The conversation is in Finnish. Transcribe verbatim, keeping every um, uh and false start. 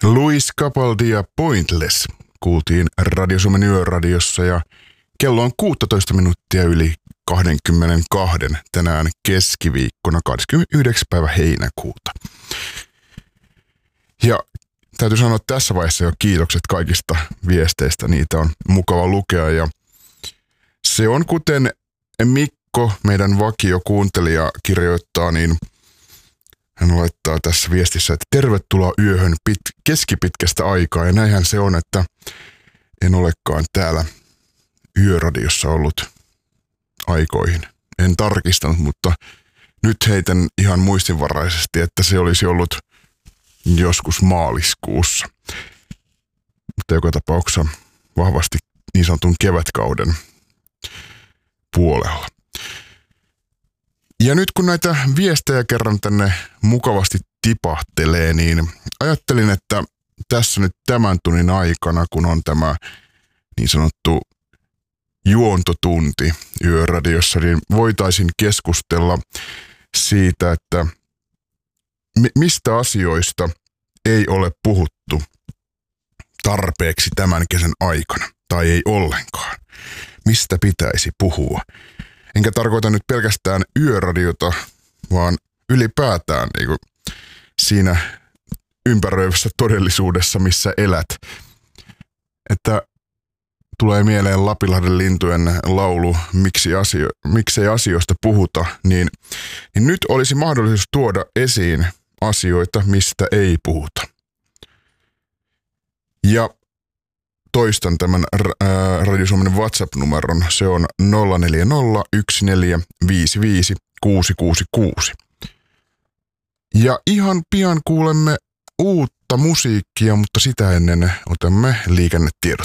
Luis Capaldi ja Pointless kuultiin Radio Suomen Yöradiossa ja kello on kuusitoista minuuttia yli kaksikymmentäkaksi tänään keskiviikkona kahdeskymmenesyhdeksäs päivä heinäkuuta. Ja täytyy sanoa tässä vaiheessa jo kiitokset kaikista viesteistä, niitä on mukava lukea ja se on kuten Mikko, meidän vakiokuuntelija, kirjoittaa, niin hän laittaa tässä viestissä, että tervetuloa yöhön pit, keskipitkästä aikaa. Ja näinhän se on, että en olekaan täällä yöradiossa ollut aikoihin. En tarkistanut, mutta nyt heitän ihan muistinvaraisesti, että se olisi ollut joskus maaliskuussa. Mutta joka tapauksessa vahvasti niin sanotun kevätkauden puolella. Ja nyt kun näitä viestejä kerran tänne mukavasti tipahtelee, niin ajattelin, että tässä nyt tämän tunnin aikana, kun on tämä niin sanottu juontotunti Yöradiossa, niin voitaisiin keskustella siitä, että mistä asioista ei ole puhuttu tarpeeksi tämän kesän aikana, tai ei ollenkaan. Mistä pitäisi puhua? Enkä tarkoita nyt pelkästään yöradiota, vaan ylipäätään niin kuin siinä ympäröivässä todellisuudessa, missä elät. Että tulee mieleen Lapinlahden lintujen laulu, miksi asio, miksei asioista puhuta, niin, niin nyt olisi mahdollisuus tuoda esiin asioita, mistä ei puhuta. Ja toistan tämän Radio Suomen WhatsApp-numeron. Se on nolla neljä nolla yksi neljä viisi viisi kuusi kuusi kuusi. Ja ihan pian kuulemme uutta musiikkia, mutta sitä ennen otamme liikennetiedot.